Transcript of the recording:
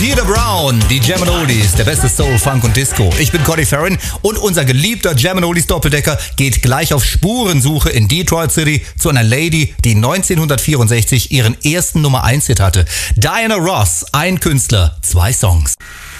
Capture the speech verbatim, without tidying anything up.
Peter Brown, die Geminolis, der beste Soul, Funk und Disco. Ich bin Conny Farron und unser geliebter Geminolis Doppeldecker geht gleich auf Spurensuche in Detroit City zu einer Lady, die neunzehnhundertvierundsechzig ihren ersten Nummer eins Hit hatte. Diana Ross, ein Künstler, zwei Songs.